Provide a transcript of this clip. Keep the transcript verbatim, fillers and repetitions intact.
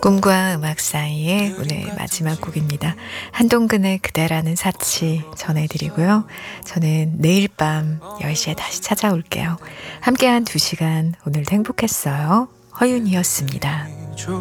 꿈과 음악 사이의 오늘 마지막 곡입니다. 한동근의 그대라는 사치 전해드리고요. 저는 내일 밤 열 시에 다시 찾아올게요. 함께한 두 시간 오늘도 행복했어요. 허윤이었습니다.